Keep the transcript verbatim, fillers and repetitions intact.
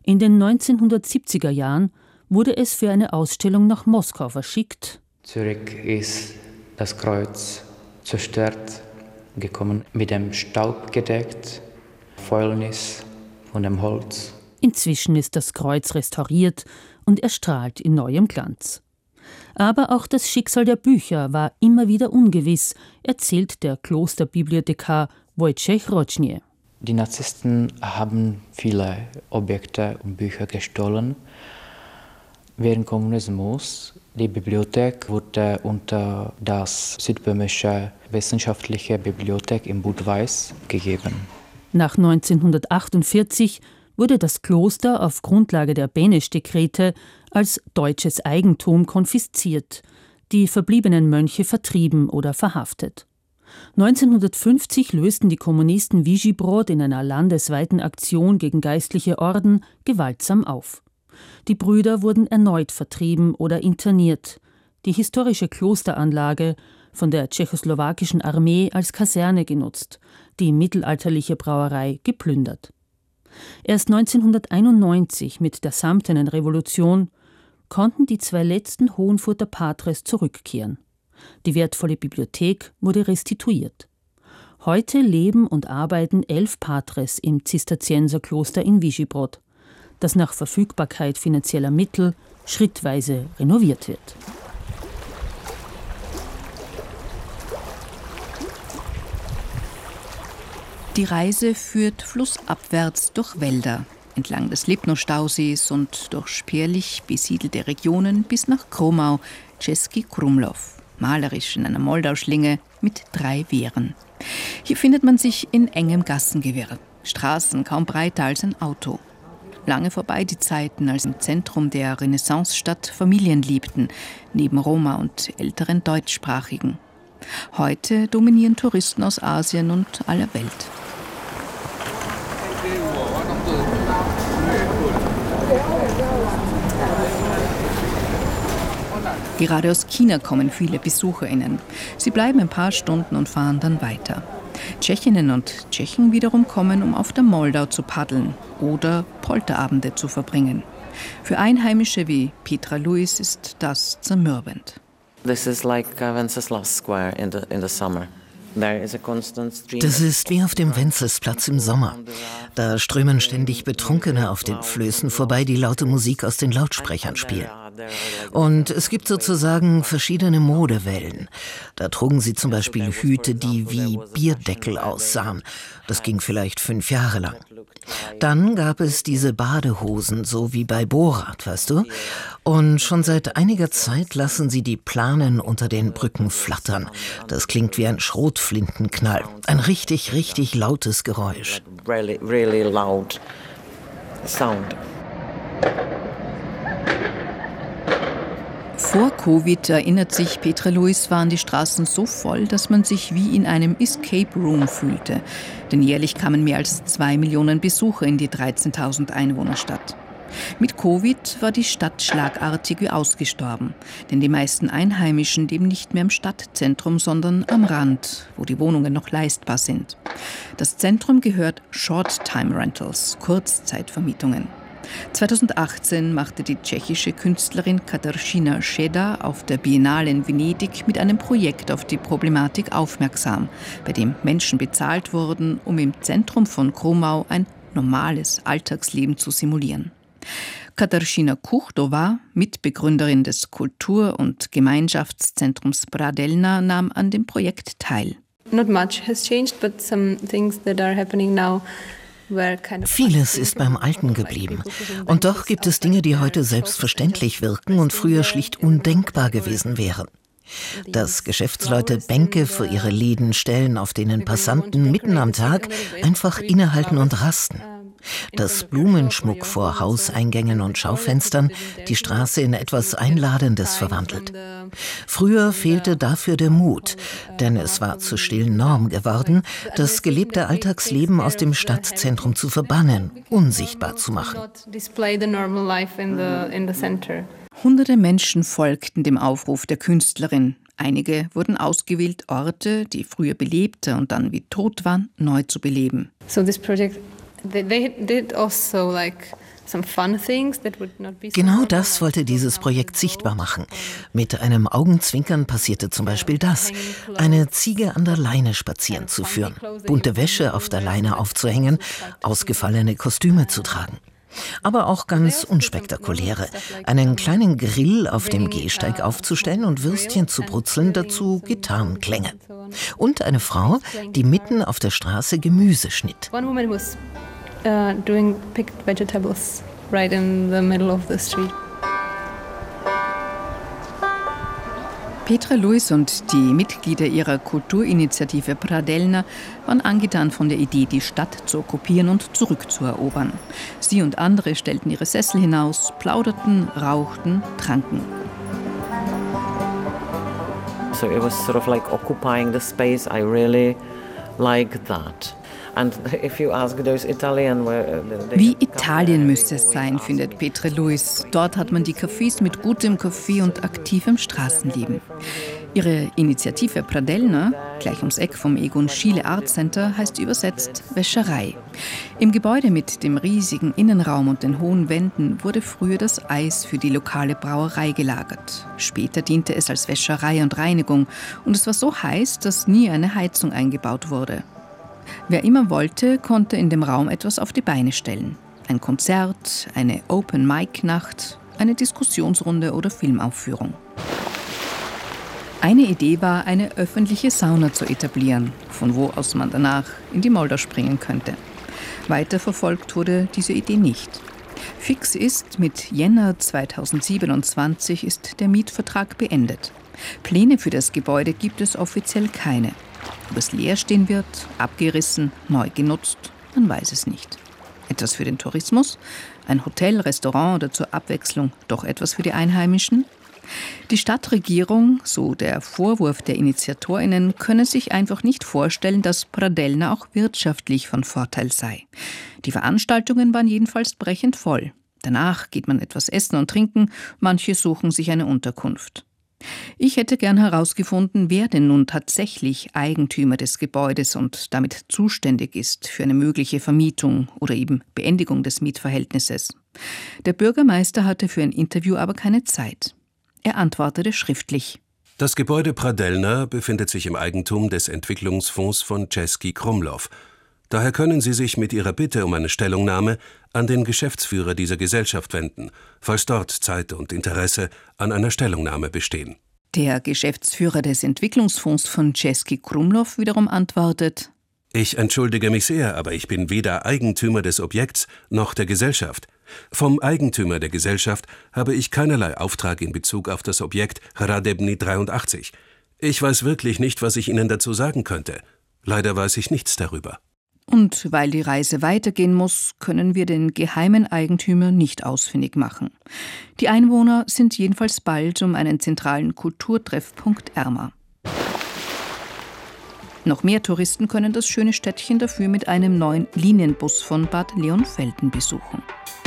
In den neunzehnhundertsiebziger Jahren wurde es für eine Ausstellung nach Moskau verschickt. Zurück ist das Kreuz zerstört gekommen, mit dem Staub gedeckt, Fäulnis von dem Holz. Inzwischen ist das Kreuz restauriert und erstrahlt in neuem Glanz. Aber auch das Schicksal der Bücher war immer wieder ungewiss, erzählt der Klosterbibliothekar Wojciech Roczny. Die Narzissten haben viele Objekte und Bücher gestohlen. Während Kommunismus die Bibliothek wurde unter das Südböhmische Wissenschaftliche Bibliothek in Budweis gegeben. Nach neunzehnhundertachtundvierzig wurde das Kloster auf Grundlage der Beneš-Dekrete als deutsches Eigentum konfisziert, die verbliebenen Mönche vertrieben oder verhaftet. neunzehnhundertfünfzig lösten die Kommunisten Vyžibrod in einer landesweiten Aktion gegen geistliche Orden gewaltsam auf. Die Brüder wurden erneut vertrieben oder interniert. Die historische Klosteranlage, von der tschechoslowakischen Armee als Kaserne genutzt, die mittelalterliche Brauerei geplündert. Erst neunzehnhunderteinundneunzig mit der Samtenen Revolution konnten die zwei letzten Hohenfurter Patres zurückkehren. Die wertvolle Bibliothek wurde restituiert. Heute leben und arbeiten elf Patres im Zisterzienserkloster in Vyžibrod, das nach Verfügbarkeit finanzieller Mittel schrittweise renoviert wird. Die Reise führt flussabwärts durch Wälder, entlang des Lipno-Stausees und durch spärlich besiedelte Regionen bis nach Krumau, Český Krumlov, malerisch in einer Moldauschlinge mit drei Wehren. Hier findet man sich in engem Gassengewirr, Straßen kaum breiter als ein Auto. Lange vorbei die Zeiten, als im Zentrum der Renaissancestadt Familien liebten, neben Roma und älteren Deutschsprachigen. Heute dominieren Touristen aus Asien und aller Welt. Gerade aus China kommen viele BesucherInnen. Sie bleiben ein paar Stunden und fahren dann weiter. Tschechinnen und Tschechen wiederum kommen, um auf der Moldau zu paddeln oder Polterabende zu verbringen. Für Einheimische wie Petra Lewis ist das zermürbend. This is like Wenceslas Square in the in the summer. Das ist wie auf dem Wenzelsplatz im Sommer. Da strömen ständig Betrunkene auf den Flößen vorbei, die laute Musik aus den Lautsprechern spielen. Und es gibt sozusagen verschiedene Modewellen. Da trugen sie zum Beispiel Hüte, die wie Bierdeckel aussahen. Das ging vielleicht fünf Jahre lang. Dann gab es diese Badehosen, so wie bei Borat, weißt du? Und schon seit einiger Zeit lassen sie die Planen unter den Brücken flattern. Das klingt wie ein Schrotflintenknall. Ein richtig, richtig lautes Geräusch. Really, really loud sound. Vor Covid, erinnert sich Petra Lewis, waren die Straßen so voll, dass man sich wie in einem Escape Room fühlte. Denn jährlich kamen mehr als zwei Millionen Besucher in die dreizehntausend Einwohnerstadt. Mit Covid war die Stadt schlagartig wie ausgestorben. Denn die meisten Einheimischen leben nicht mehr im Stadtzentrum, sondern am Rand, wo die Wohnungen noch leistbar sind. Das Zentrum gehört Short-Time Rentals, Kurzzeitvermietungen. zweitausendachtzehn machte die tschechische Künstlerin Katarzyna Scheda auf der Biennale in Venedig mit einem Projekt auf die Problematik aufmerksam, bei dem Menschen bezahlt wurden, um im Zentrum von Krumau ein normales Alltagsleben zu simulieren. Katarzyna Kuchtowa, Mitbegründerin des Kultur- und Gemeinschaftszentrums Pradelna, nahm an dem Projekt teil. Not much has changed, but some things that are happening now. Vieles ist beim Alten geblieben. Und doch gibt es Dinge, die heute selbstverständlich wirken und früher schlicht undenkbar gewesen wären. Dass Geschäftsleute Bänke für ihre Läden stellen, auf denen Passanten mitten am Tag einfach innehalten und rasten. Dass Blumenschmuck vor Hauseingängen und Schaufenstern die Straße in etwas Einladendes verwandelt. Früher fehlte dafür der Mut, denn es war zur stillen Norm geworden, das gelebte Alltagsleben aus dem Stadtzentrum zu verbannen, unsichtbar zu machen. Hunderte Menschen folgten dem Aufruf der Künstlerin. Einige wurden ausgewählt, Orte, die früher belebte und dann wie tot waren, neu zu beleben. So this project, they, they did also like Genau das wollte dieses Projekt sichtbar machen. Mit einem Augenzwinkern passierte zum Beispiel das: eine Ziege an der Leine spazieren zu führen, bunte Wäsche auf der Leine aufzuhängen, ausgefallene Kostüme zu tragen. Aber auch ganz unspektakuläre: einen kleinen Grill auf dem Gehsteig aufzustellen und Würstchen zu brutzeln, dazu Gitarrenklänge. Und eine Frau, die mitten auf der Straße Gemüse schnitt. Uh, doing picked vegetables right in the middle of the street. Petra Lewis und die Mitglieder ihrer Kulturinitiative Pradelna waren angetan von der Idee, die Stadt zu okkupieren und zurückzuerobern. Sie und andere stellten ihre Sessel hinaus, plauderten, rauchten, tranken. So it was sort of like occupying the space. I really like that. Wie Italien müsste es sein, findet Petra Lewis. Dort hat man die Cafés mit gutem Kaffee und aktivem Straßenleben. Ihre Initiative Pradelna, gleich ums Eck vom Egon Schiele Art Center, heißt übersetzt Wäscherei. Im Gebäude mit dem riesigen Innenraum und den hohen Wänden wurde früher das Eis für die lokale Brauerei gelagert. Später diente es als Wäscherei und Reinigung und es war so heiß, dass nie eine Heizung eingebaut wurde. Wer immer wollte, konnte in dem Raum etwas auf die Beine stellen. Ein Konzert, eine Open-Mic-Nacht, eine Diskussionsrunde oder Filmaufführung. Eine Idee war, eine öffentliche Sauna zu etablieren, von wo aus man danach in die Moldau springen könnte. Weiter verfolgt wurde diese Idee nicht. Fix ist, mit Jänner zweitausendsiebenundzwanzig ist der Mietvertrag beendet. Pläne für das Gebäude gibt es offiziell keine. Ob es leer stehen wird, abgerissen, neu genutzt, man weiß es nicht. Etwas für den Tourismus? Ein Hotel, Restaurant oder zur Abwechslung doch etwas für die Einheimischen? Die Stadtregierung, so der Vorwurf der InitiatorInnen, könne sich einfach nicht vorstellen, dass Pradelna auch wirtschaftlich von Vorteil sei. Die Veranstaltungen waren jedenfalls brechend voll. Danach geht man etwas essen und trinken, manche suchen sich eine Unterkunft. Ich hätte gern herausgefunden, wer denn nun tatsächlich Eigentümer des Gebäudes und damit zuständig ist für eine mögliche Vermietung oder eben Beendigung des Mietverhältnisses. Der Bürgermeister hatte für ein Interview aber keine Zeit. Er antwortete schriftlich. Das Gebäude Pradelna befindet sich im Eigentum des Entwicklungsfonds von Český Krumlov. Daher können Sie sich mit Ihrer Bitte um eine Stellungnahme an den Geschäftsführer dieser Gesellschaft wenden, falls dort Zeit und Interesse an einer Stellungnahme bestehen. Der Geschäftsführer des Entwicklungsfonds von Český Krumlov wiederum antwortet: Ich entschuldige mich sehr, aber ich bin weder Eigentümer des Objekts noch der Gesellschaft. Vom Eigentümer der Gesellschaft habe ich keinerlei Auftrag in Bezug auf das Objekt Hradebny dreiundachtzig. Ich weiß wirklich nicht, was ich Ihnen dazu sagen könnte. Leider weiß ich nichts darüber. Und weil die Reise weitergehen muss, können wir den geheimen Eigentümer nicht ausfindig machen. Die Einwohner sind jedenfalls bald um einen zentralen Kulturtreffpunkt ärmer. Noch mehr Touristen können das schöne Städtchen dafür mit einem neuen Linienbus von Bad Leonfelden besuchen.